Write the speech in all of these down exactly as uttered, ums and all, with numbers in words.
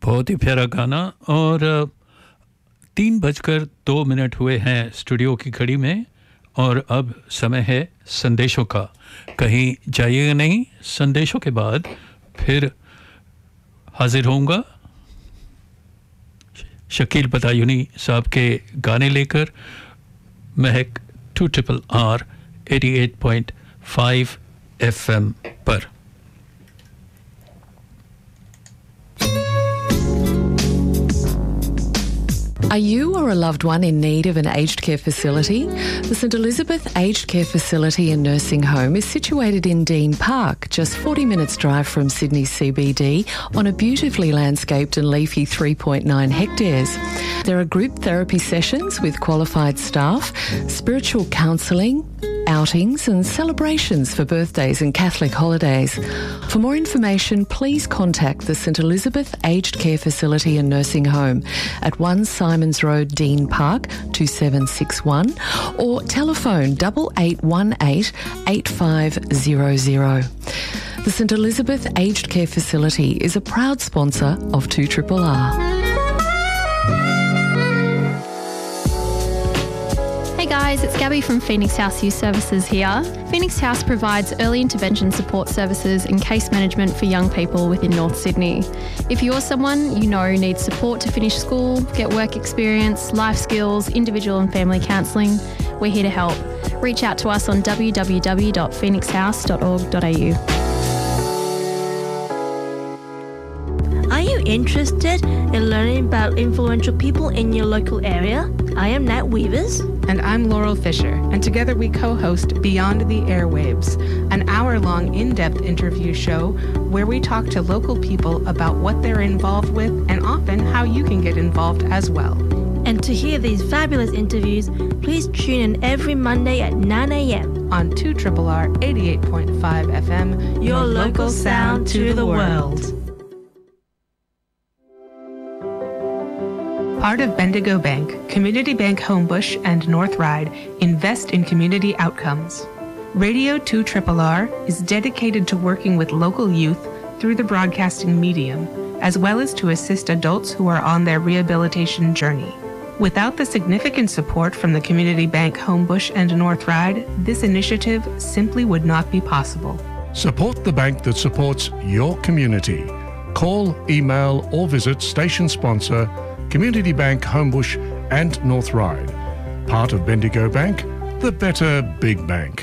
बहुत ही प्यारा गाना। और तीन बजकर दो मिनट हुए हैं स्टूडियो की घड़ी में और अब समय है संदेशों का। कहीं जाइएगा नहीं, संदेशों के बाद फिर हाजिर होऊंगा शकील बदायूनी साहब के गाने लेकर महक to triple R eighty eight point five F M पर। Are you or a loved one in need of an aged care facility? The St Elizabeth Aged Care Facility and Nursing Home is situated in Dean Park, just forty minutes drive from Sydney C B D on a beautifully landscaped and leafy three point nine hectares. There are group therapy sessions with qualified staff, spiritual counselling, outings and celebrations for birthdays and Catholic holidays. For more information, please contact the St Elizabeth Aged Care Facility and Nursing Home at one Simons Road, Dean Park, two seven six one, or telephone double eight one eight eight five zero zero. The St Elizabeth Aged Care Facility is a proud sponsor of two R R R. Hey guys, it's Gabby from Phoenix House Youth Services here. Phoenix House provides early intervention support services and case management for young people within North Sydney. If you're someone you know needs support to finish school, get work experience, life skills, individual and family counselling, we're here to help. Reach out to us on w w w dot phoenix house dot org dot a u. Are you interested in learning about influential people in your local area? I am Nat Weavers. And I'm Laurel Fisher, and together we co-host Beyond the Airwaves, an hour-long in-depth interview show where we talk to local people about what they're involved with and often how you can get involved as well. And to hear these fabulous interviews, please tune in every Monday at nine a m on two R R R eighty-eight point five F M, your, your local sound to the world. Part of Bendigo Bank, Community Bank Homebush and North Ryde invest in community outcomes. Radio two R R R is dedicated to working with local youth through the broadcasting medium, as well as to assist adults who are on their rehabilitation journey. Without the significant support from the Community Bank Homebush and North Ryde, this initiative simply would not be possible. Support the bank that supports your community. Call, email or visit station sponsor Community Bank Homebush and North Ryde. Part of Bendigo Bank, the better big bank.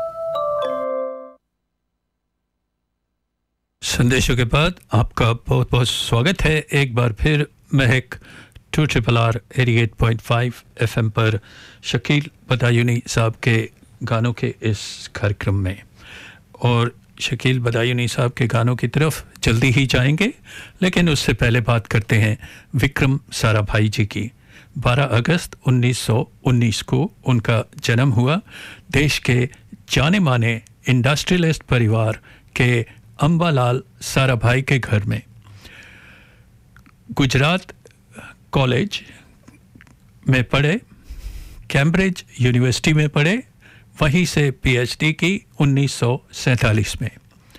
संदेशों के बाद आपका बहुत बहुत स्वागत है एक बार फिर महक to triple R eighty eight point five F M पर शकील बदायूनी साहब के गानों के इस कार्यक्रम में। और शकील बदायूनी साहब के गानों की तरफ जल्दी ही जाएंगे, लेकिन उससे पहले बात करते हैं विक्रम साराभाई जी की। बारह अगस्त उन्नीस सौ उन्नीस को उनका जन्म हुआ देश के जाने माने इंडस्ट्रियलिस्ट परिवार के अंबालाल साराभाई के घर में। गुजरात कॉलेज में पढ़े, कैम्ब्रिज यूनिवर्सिटी में पढ़े, वहीं से पीएचडी की उन्नीस सौ सैंतालीस में।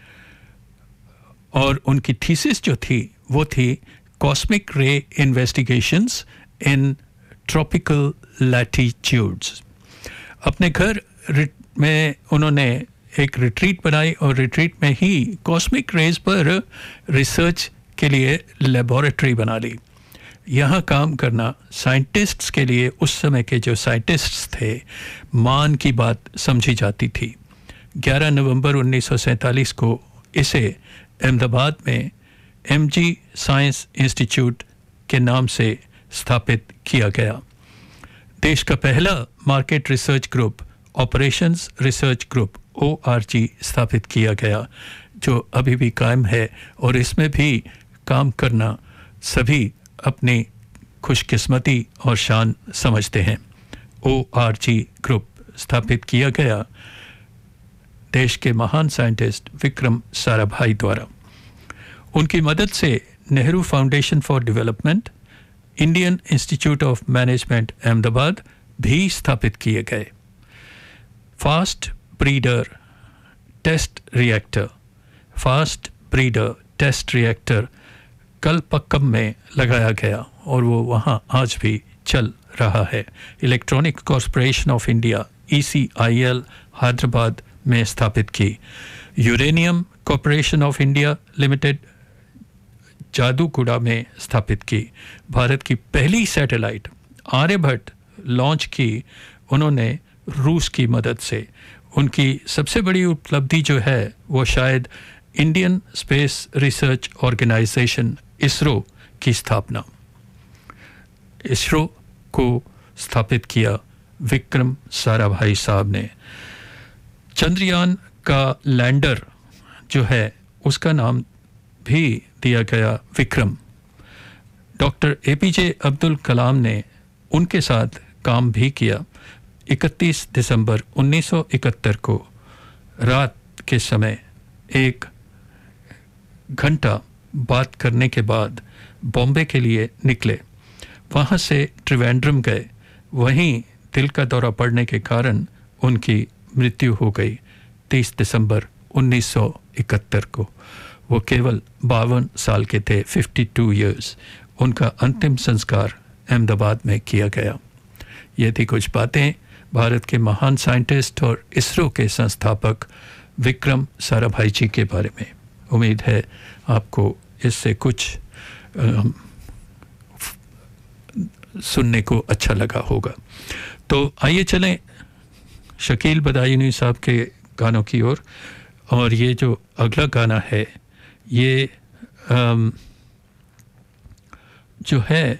और उनकी थीसिस जो थी वो थी कॉस्मिक रे इन्वेस्टिगेशंस इन ट्रॉपिकल लैटिट्यूड्स। अपने घर में उन्होंने एक रिट्रीट बनाई और रिट्रीट में ही कॉस्मिक रेज पर रिसर्च के लिए लेबोरेटरी बना ली। यहाँ काम करना साइंटिस्ट्स के लिए, उस समय के जो साइंटिस्ट्स थे, मान की बात समझी जाती थी। ग्यारह नवंबर उन्नीस सौ सैंतालीस को इसे अहमदाबाद में एमजी साइंस इंस्टीट्यूट के नाम से स्थापित किया गया। देश का पहला market research group operations research group O R G स्थापित किया गया, जो अभी भी कायम है और इसमें भी काम करना सभी अपनी खुशकिस्मती और शान समझते हैं। ओ आर जी ग्रुप स्थापित किया गया देश के महान साइंटिस्ट विक्रम साराभाई द्वारा। उनकी मदद से Nehru foundation for development, Indian institute of management Ahmedabad भी स्थापित किए गए। Fast breeder test reactor fast breeder test reactor Kalpakkam में लगाया गया और वो वहाँ आज भी चल रहा है। Electronic corporation of India E C I L Hyderabad में स्थापित की। Uranium corporation of India limited Jaduguda में स्थापित की। भारत की पहली सैटेलाइट आर्यभट्ट लॉन्च की उन्होंने रूस की मदद से। उनकी सबसे बड़ी उपलब्धि जो है वो शायद Indian space research organisation ISRO की स्थापना। इसरो को स्थापित किया विक्रम साराभाई साहब ने। चंद्रयान का लैंडर जो है उसका नाम भी दिया गया विक्रम। डॉक्टर ए पी जे अब्दुल कलाम ने उनके साथ काम भी किया। इकतीस दिसंबर उन्नीस सौ इकहत्तर को रात के समय एक घंटा बात करने के बाद बॉम्बे के लिए निकले। वहाँ से त्रिवेंद्रम गए। वहीं दिल का दौरा पड़ने के कारण उनकी मृत्यु हो गई तीस दिसंबर उन्नीस सौ इकहत्तर को। वो केवल बावन साल के थे, बावन इयर्स। उनका अंतिम संस्कार अहमदाबाद में किया गया। ये थी कुछ बातें भारत के महान साइंटिस्ट और इसरो के संस्थापक विक्रम साराभाई जी के बारे में। उम्मीद है आपको इससे कुछ आ, सुनने को अच्छा लगा होगा। तो आइए चलें शकील बदायूनी साहब के गानों की ओर। और, और ये जो अगला गाना है ये आम, जो है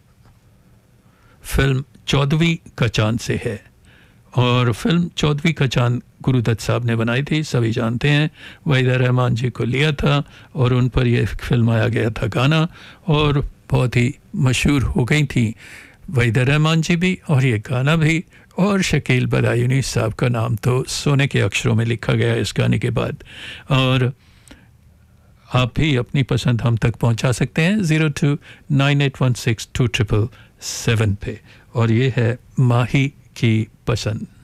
फिल्म चौदहवीं का चांद से है। और फिल्म चौदहवीं का चांद गुरुदत्त साहब ने बनाई थी, सभी जानते हैं। वहीदा रहमान जी को लिया था और उन पर यह फिल्माया गया था गाना और बहुत ही मशहूर हो गई थी वहीदा रहमान जी भी और ये गाना भी। और शकील बदायूनी साहब का नाम तो सोने के अक्षरों में लिखा गया इस गाने के बाद। और आप भी अपनी पसंद हम तक पहुंचा सकते हैं zero two nine eight one six to triple seven पे। और ये है माही की पसंद।